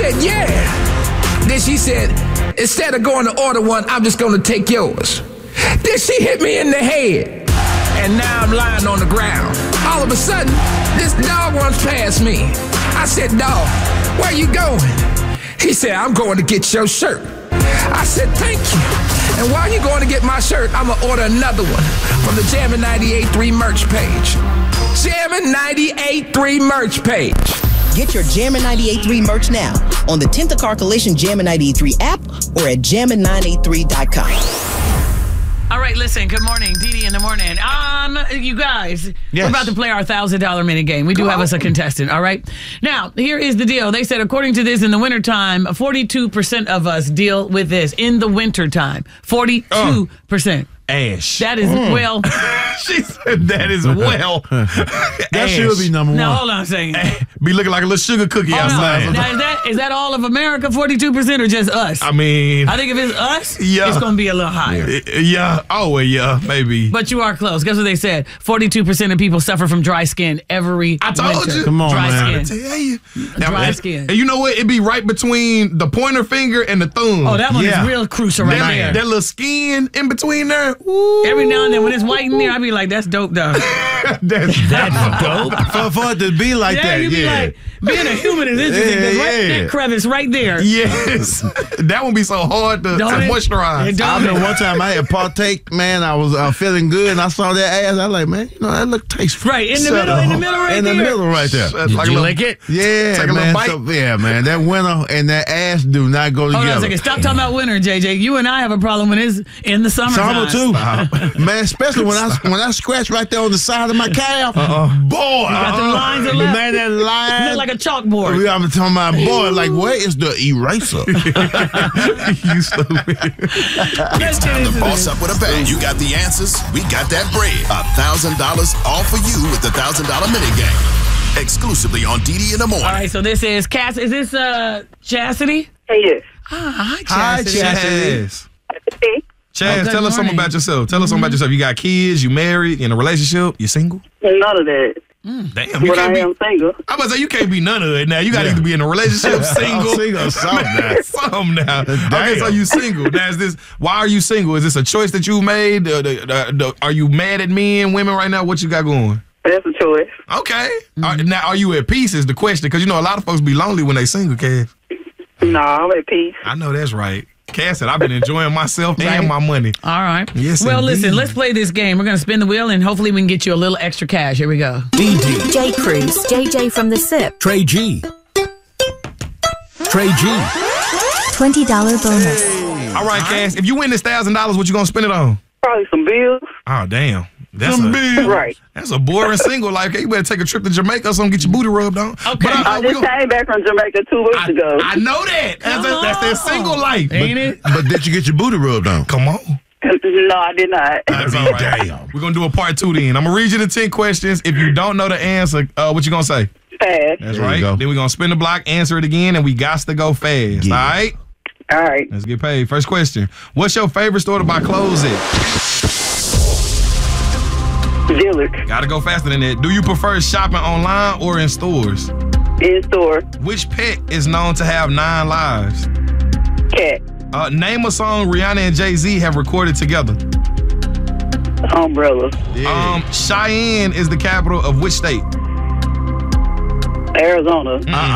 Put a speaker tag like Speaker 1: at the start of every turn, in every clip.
Speaker 1: said, yeah. Then she said, instead of going to order one, I'm just going to take yours. Then she hit me in the head. And now I'm lying on the ground. All of a sudden, this dog runs past me. I said, dog, where you going? He said, I'm going to get your shirt. I said, thank you. And while you're going to get my shirt, I'm going to order another one from the Jammin' 98.3 merch page. Jammin' 98.3 merch page.
Speaker 2: Get your Jammin' 98.3 merch now on the Tinta Car Collision Jammin' 98.3 app or at jammin983.com.
Speaker 3: All right, listen, good morning. Dee in the morning. You guys,
Speaker 4: yes.
Speaker 3: We're about to play our $1,000 minute game. We do have us a contestant, all right? Now, here is the deal. They said, according to this, in the wintertime, 42% of us deal with this. In the wintertime, 42%.
Speaker 4: Ash.
Speaker 3: That is, well...
Speaker 4: She said that is well.
Speaker 5: That should be number one.
Speaker 3: Now, hold on a second.
Speaker 4: Be looking like a little sugar cookie outside.
Speaker 3: Now, is that all of America, 42%, or just us?
Speaker 4: I mean...
Speaker 3: I think if it's us,
Speaker 4: yeah.
Speaker 3: it's going to be a little higher.
Speaker 4: Yeah. Oh, well, yeah, maybe.
Speaker 3: But you are close. Guess what they said? 42% of people suffer from dry skin every
Speaker 4: I told
Speaker 3: winter.
Speaker 4: you.
Speaker 5: Come on,
Speaker 3: dry
Speaker 5: man.
Speaker 3: skin.
Speaker 4: Tell you.
Speaker 3: Dry skin.
Speaker 4: And you know what? It'd be right between the pointer finger and the thumb.
Speaker 3: Oh, that one is real crucial right there.
Speaker 4: That little skin in between there. Ooh.
Speaker 3: Every now and then when it's white in there, I be like, that's dope, though.
Speaker 4: That's
Speaker 5: dope. For it to be like that,
Speaker 3: you be like, being a human is interesting. That crevice right there.
Speaker 4: Yes. That would be so hard to moisturize.
Speaker 5: I remember one time I had partake, man, I was feeling good, and I saw that ass. I was like, man, you know, that look tasteful.
Speaker 3: Right, in the middle right
Speaker 5: in
Speaker 3: there.
Speaker 5: In the middle right there.
Speaker 4: Did like you lick it?
Speaker 5: Yeah,
Speaker 4: take a
Speaker 5: man.
Speaker 4: little bite?
Speaker 5: Yeah, man. That winter and that ass do not go together.
Speaker 3: Hold on a second. Stop talking about winter, JJ. You and I have a problem when it's in the summertime.
Speaker 5: Summer, too. Man, especially when I scratch right there on the side of my calf. Boy.
Speaker 3: You got the lines of left.
Speaker 5: Man, that line.
Speaker 3: Look like a chalkboard.
Speaker 5: I'm talking about, boy, like, where is the eraser?
Speaker 4: You stupid.
Speaker 6: It's time to boss up with a bang. You got the answers. We got that bread. $1,000 all for you with the $1,000 minute game. Exclusively on Dee in the morning.
Speaker 3: All right, so this is Cass. Is this Chastity?
Speaker 7: Hey, yes.
Speaker 3: Hi,
Speaker 4: Hi,
Speaker 3: Chastity.
Speaker 4: Chaz.
Speaker 7: Hey.
Speaker 4: Chaz, tell us something about yourself. Tell us something about yourself. You got kids? You married? You in a relationship? You single?
Speaker 7: None of that.
Speaker 4: Damn, you
Speaker 7: But
Speaker 4: can't
Speaker 7: I am single.
Speaker 4: I'm about to say you can't be none of it now. You got to either be in a relationship, single, something now. Okay, so you single. Now, why are you single? Is this a choice that you made? Are you mad at men, women right now? What you got going?
Speaker 7: That's a choice.
Speaker 4: Okay. Now, are you at peace is the question, because you know a lot of folks be lonely when they single, Cass.
Speaker 7: No, I'm at peace.
Speaker 4: I know that's right. Cass said, I've been enjoying myself and my money.
Speaker 3: All right.
Speaker 4: Yes,
Speaker 3: well,
Speaker 4: indeed.
Speaker 3: listen, let's play this game. We're going to spin the wheel, and hopefully we can get you a little extra cash. Here we go.
Speaker 8: DD.
Speaker 9: J. Cruz. JJ from the SIP.
Speaker 8: Trey G. Trey G.
Speaker 9: $20 bonus.
Speaker 4: All right, Cass, if you win this $1,000, what you going to spend it on?
Speaker 7: Probably some bills.
Speaker 4: Oh, damn.
Speaker 7: Right.
Speaker 4: That's a boring single life. You better take a trip to Jamaica or something, get your booty rubbed on.
Speaker 3: Okay.
Speaker 4: But
Speaker 7: I just came back from Jamaica 2 weeks ago.
Speaker 4: I know that. That's their single life.
Speaker 3: Ain't it?
Speaker 5: But did you get your booty rubbed on?
Speaker 4: Come on.
Speaker 7: No, I did not.
Speaker 4: That's all right.
Speaker 5: Damn.
Speaker 4: We're going to do a part 2 then. I'm going to read you the 10 questions. If you don't know the answer, what you going to say?
Speaker 7: Fast.
Speaker 4: That's
Speaker 5: There
Speaker 4: right.
Speaker 5: you go.
Speaker 4: Then we're going to spin the block, answer it again, and we got to go fast.
Speaker 5: Yeah.
Speaker 4: All right?
Speaker 7: All right.
Speaker 4: Let's get paid. First question. What's your favorite store to buy clothes at?
Speaker 7: Dillard's.
Speaker 4: Got to go faster than that. Do you prefer shopping online or in stores?
Speaker 7: In store.
Speaker 4: Which pet is known to have 9 lives?
Speaker 7: Cat.
Speaker 4: Name a song Rihanna and Jay-Z have recorded together.
Speaker 7: Umbrella.
Speaker 4: Cheyenne is the capital of which state?
Speaker 7: Arizona.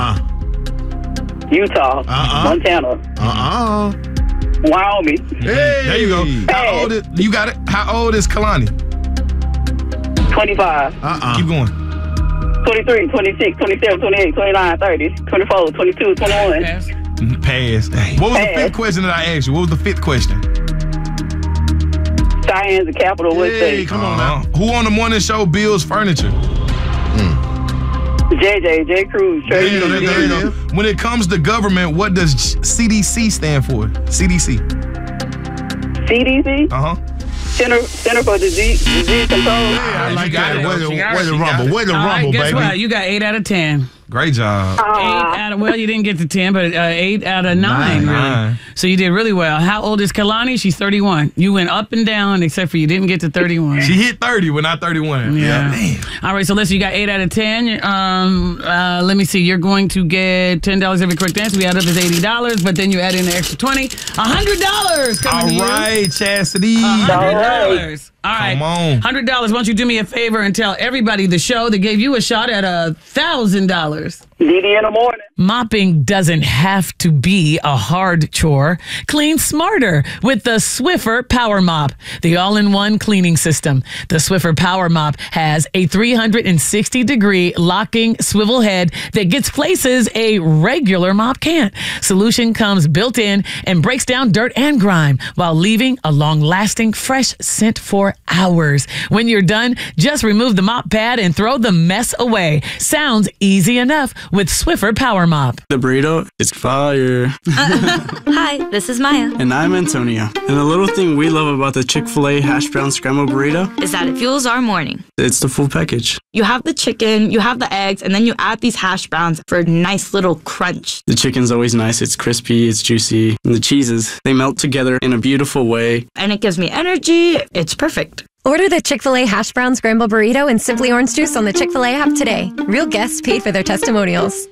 Speaker 7: Utah. Montana. Wyoming.
Speaker 4: Hey, there you go. How old is, you got it? How old is Kalani?
Speaker 7: 25.
Speaker 4: Keep going.
Speaker 7: 23, 26, 27, 28, 29, 30, 24, 22, 21.
Speaker 4: Pass. What was the 5th question that I asked you? What was the 5th question?
Speaker 7: Cheyenne's the capital of what
Speaker 4: Hey,
Speaker 7: state?
Speaker 4: come on now. Who on the morning show builds furniture?
Speaker 7: J. Cruz.
Speaker 4: There you go. When it comes to government, what does CDC stand for? CDC.
Speaker 7: CDC? Center for Disease Control.
Speaker 4: I like that.
Speaker 5: Way to rumble. Way to
Speaker 3: All right,
Speaker 5: rumble,
Speaker 3: guess
Speaker 5: baby.
Speaker 3: what? You got 8 out of 10.
Speaker 4: Great job.
Speaker 3: 8 out of, well, you didn't get to 10, but 8 out of 9. Really. So you did really well. How old is Kalani? She's 31. You went up and down, except for you didn't get to 31.
Speaker 4: She hit 30, but not 31.
Speaker 3: Yeah. All right, so listen, you got 8 out of 10. Let me see. You're going to get $10 every correct answer. We add up as $80, but then you add in the extra 20. $100 coming to you.
Speaker 4: All right, Chastity.
Speaker 3: $100. All right.
Speaker 4: Come on.
Speaker 3: $100. Why don't you do me a favor and tell everybody the show that gave you a shot at $1,000.
Speaker 7: Didi in the morning.
Speaker 3: Mopping doesn't have to be a hard chore. Clean smarter with the Swiffer Power Mop, the all-in-one cleaning system. The Swiffer Power Mop has a 360-degree locking swivel head that gets places a regular mop can't. Solution comes built in and breaks down dirt and grime while leaving a long-lasting fresh scent for hours. When you're done, just remove the mop pad and throw the mess away. Sounds easy enough with Swiffer Power Mop.
Speaker 10: The burrito is fire.
Speaker 9: Hi, this is Maya.
Speaker 10: And I'm Antonio. And the little thing we love about the Chick-fil-A hash brown scrambled burrito
Speaker 9: Is that it fuels our morning.
Speaker 10: It's the full package.
Speaker 11: You have the chicken, you have the eggs, and then you add these hash browns for a nice little crunch.
Speaker 10: The chicken's always nice. It's crispy, it's juicy. And the cheeses, they melt together in a beautiful way.
Speaker 11: And it gives me energy. It's perfect.
Speaker 12: Order the Chick-fil-A Hash Brown Scramble Burrito and Simply Orange Juice on the Chick-fil-A app today. Real guests paid for their testimonials.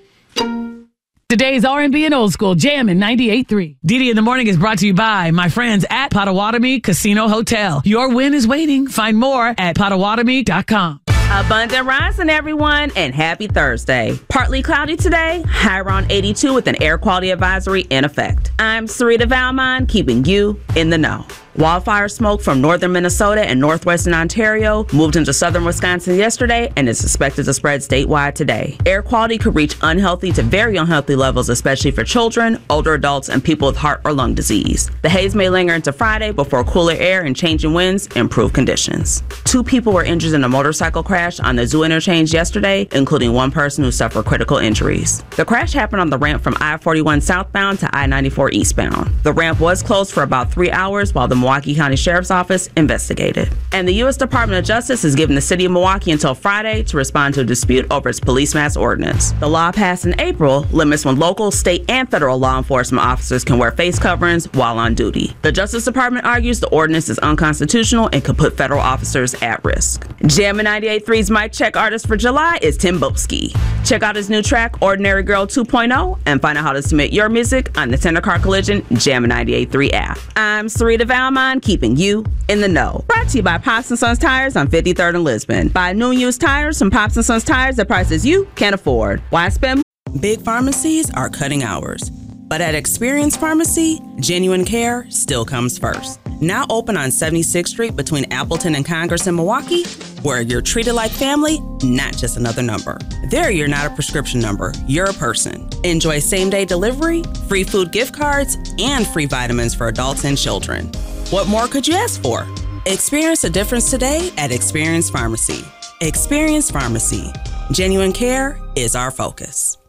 Speaker 3: Today's R&B and old school jam in 98.3. Didi in the Morning is brought to you by my friends at Potawatomi Casino Hotel. Your win is waiting. Find more at Potawatomi.com.
Speaker 13: Abundant rising, everyone, and happy Thursday. Partly cloudy today, high around 82 with an air quality advisory in effect. I'm Sarita Valmont, keeping you in the know. Wildfire smoke from northern Minnesota and northwestern Ontario moved into southern Wisconsin yesterday and is expected to spread statewide today. Air quality could reach unhealthy to very unhealthy levels, especially for children, older adults, and people with heart or lung disease. The haze may linger into Friday before cooler air and changing winds improve conditions. 2 people were injured in a motorcycle crash on the Zoo interchange yesterday, including 1 person who suffered critical injuries. The crash happened on the ramp from I-41 southbound to I-94 eastbound. The ramp was closed for about 3 hours while the Milwaukee County Sheriff's Office investigated. And the U.S. Department of Justice has given the city of Milwaukee until Friday to respond to a dispute over its police mask ordinance. The law passed in April limits when local, state, and federal law enforcement officers can wear face coverings while on duty. The Justice Department argues the ordinance is unconstitutional and could put federal officers at risk. Jammin' 98.3's Mic Check artist for July is Tim Boski. Check out his new track, Ordinary Girl 2.0, and find out how to submit your music on the Tender Car Collision Jammin' 98.3 app. I'm Sarita Valmont, keeping you in the know. Brought to you by Pops & Sons Tires on 53rd and Lisbon. Buy new and used tires from Pops & Sons Tires at prices you can't afford. Why spend?
Speaker 14: Big pharmacies are cutting hours. But at Experience Pharmacy, genuine care still comes first. Now open on 76th Street between Appleton and Congress in Milwaukee, where you're treated like family, not just another number. There, you're not a prescription number, you're a person. Enjoy same-day delivery, free food gift cards, and free vitamins for adults and children. What more could you ask for? Experience a difference today at Experience Pharmacy. Experience Pharmacy. Genuine care is our focus.